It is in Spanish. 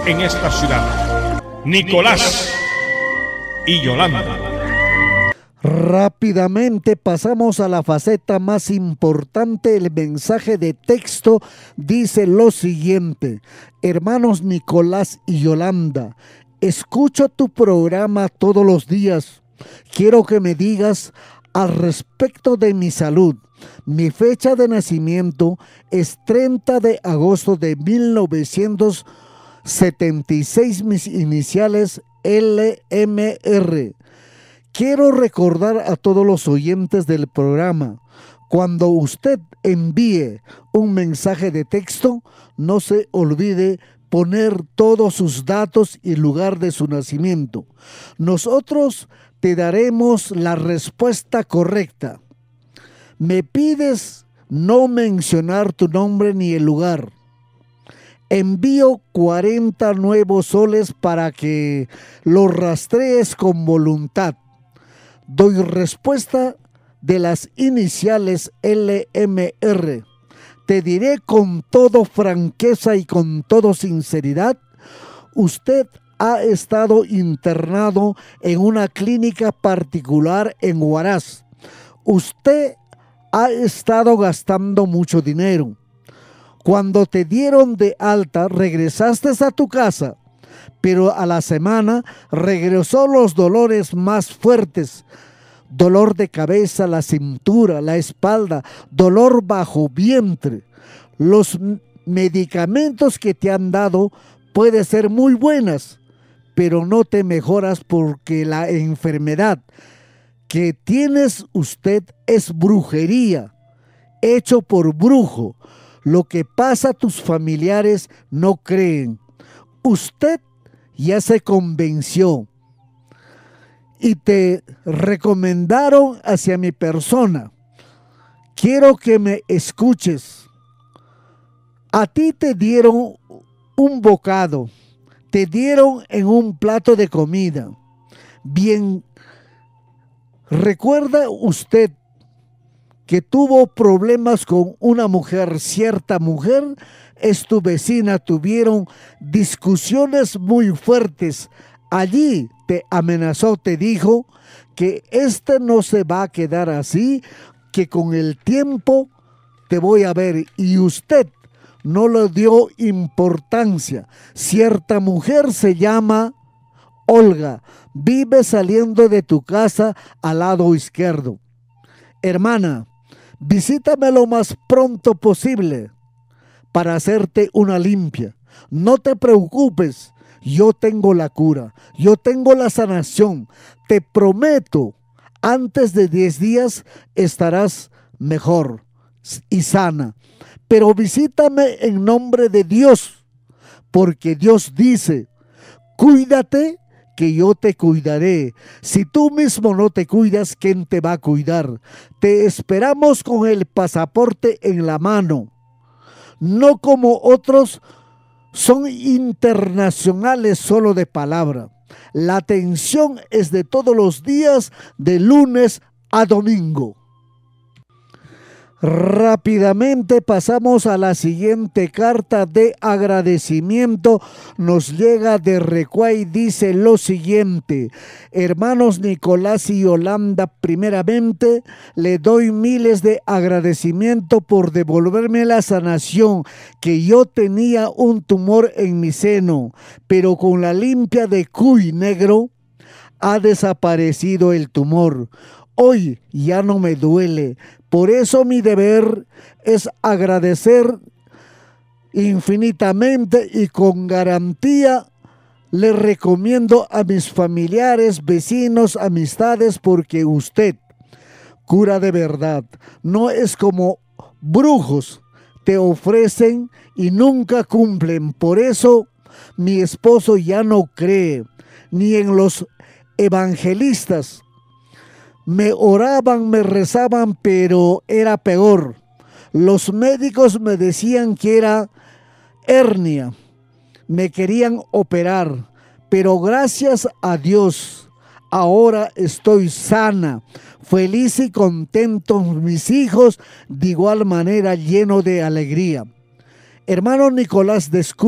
en esta ciudad, Nicolás y Yolanda. Rápidamente pasamos a la faceta más importante. El mensaje de texto dice lo siguiente: hermanos Nicolás y Yolanda, escucho tu programa todos los días. Quiero que me digas al respecto de mi salud. Mi fecha de nacimiento es 30 de agosto de 1976, mis iniciales LMR. Quiero recordar a todos los oyentes del programa: cuando usted envíe un mensaje de texto, no se olvide poner todos sus datos y lugar de su nacimiento. Nosotros te daremos la respuesta correcta. Me pides no mencionar tu nombre ni el lugar. Envío 40 nuevos soles para que los rastrees con voluntad. Doy respuesta de las iniciales LMR. Te diré con toda franqueza y con toda sinceridad: usted ha estado internado en una clínica particular en Huaraz. Usted ha estado gastando mucho dinero. Cuando te dieron de alta, regresaste a tu casa, pero a la semana regresó los dolores más fuertes: dolor de cabeza, la cintura, la espalda, dolor bajo vientre. Los medicamentos que te han dado pueden ser muy buenas, pero no te mejoras porque la enfermedad que tienes usted es brujería, hecho por brujo. Lo que pasa, tus familiares no creen. Usted ya se convenció y te recomendaron hacia mi persona. Quiero que me escuches. A ti te dieron un bocado, te dieron en un plato de comida. Bien, ¿recuerda usted que tuvo problemas con una mujer? Cierta mujer es tu vecina, tuvieron discusiones muy fuertes. Allí te amenazó, te dijo que no se va a quedar así, que con el tiempo te voy a ver, y usted no le dio importancia. Cierta mujer se llama Olga, vive saliendo de tu casa al lado izquierdo. Hermana, visítame lo más pronto posible para hacerte una limpia. No te preocupes, yo tengo la cura, yo tengo la sanación. Te prometo, antes de 10 días estarás mejor y sana. Pero visítame en nombre de Dios, porque Dios dice: cuídate, que yo te cuidaré. Si tú mismo no te cuidas, ¿quién te va a cuidar? Te esperamos con el pasaporte en la mano. No como otros, son internacionales solo de palabra. La atención es de todos los días, de lunes a domingo. Rápidamente pasamos a la siguiente carta de agradecimiento. Nos llega de Recuay, dice lo siguiente: hermanos Nicolás y Yolanda, primeramente le doy miles de agradecimiento por devolverme la sanación, que yo tenía un tumor en mi seno, pero con la limpia de cuy negro ha desaparecido el tumor. Hoy ya no me duele. Por eso mi deber es agradecer infinitamente, y con garantía le recomiendo a mis familiares, vecinos, amistades, porque usted cura de verdad. No es como brujos, te ofrecen y nunca cumplen. Por eso mi esposo ya no cree ni en los evangelistas. Me oraban, me rezaban, pero era peor. Los médicos me decían que era hernia. Me querían operar, pero gracias a Dios, ahora estoy sana, feliz y contento. Mis hijos de igual manera, lleno de alegría. Hermano Nicolás,